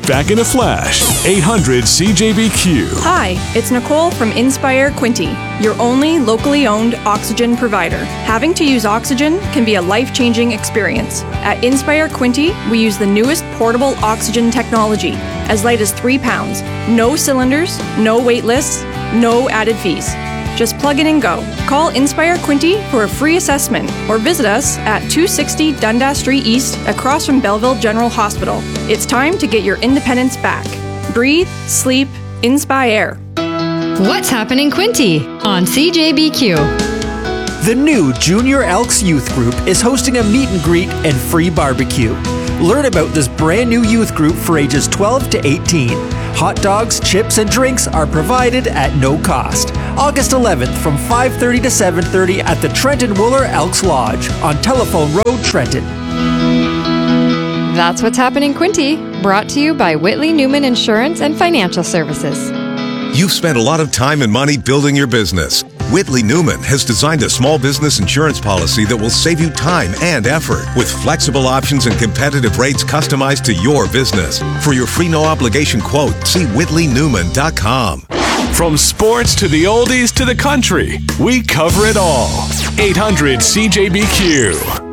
back in a flash. 800-CJBQ. Hi, it's Nicole from Inspire Quinte, your only locally owned oxygen provider. Having to use oxygen can be a life-changing experience. At Inspire Quinte, we use the newest portable oxygen technology, as light as 3 pounds. No cylinders, no wait lists, no added fees. Just plug in and go. Call Inspire Quinte for a free assessment or visit us at 260 Dundas Street East across from Belleville General Hospital. It's time to get your independence back. Breathe, sleep, inspire. What's happening, Quinte on CJBQ? The new Junior Elks Youth Group is hosting a meet and greet and free barbecue. Learn about this brand new youth group for ages 12 to 18. Hot dogs, chips, and drinks are provided at no cost. August 11th from 5:30 to 7:30 at the Trenton Wooler Elks Lodge on Telephone Road, Trenton. That's What's Happening, Quinte, brought to you by Whitley Newman Insurance and Financial Services. You've spent a lot of time and money building your business. Whitley Newman has designed a small business insurance policy that will save you time and effort with flexible options and competitive rates customized to your business. For your free no-obligation quote, see whitleynewman.com. From sports to the oldies to the country, we cover it all. 800-CJBQ.